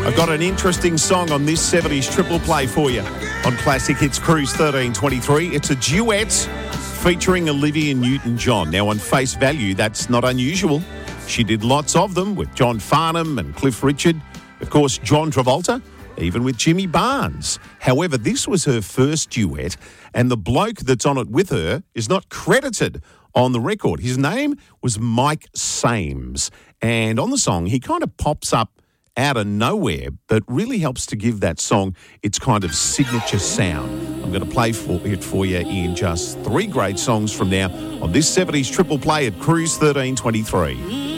I've got an interesting song on this 70s triple play for you on Classic Hits Cruise 1323. It's a duet featuring Olivia Newton-John. Now, on face value, that's not unusual. She did lots of them with John Farnham and Cliff Richard. Of course, John Travolta, even with Jimmy Barnes. However, this was her first duet, and the bloke that's on it with her is not credited on the record. His name was Mike Sames, and on the song, he kind of pops up out of nowhere, but really helps to give that song its kind of signature sound. I'm going to play it for you in just 3 great songs from now on this 70s triple play at Cruise 1323.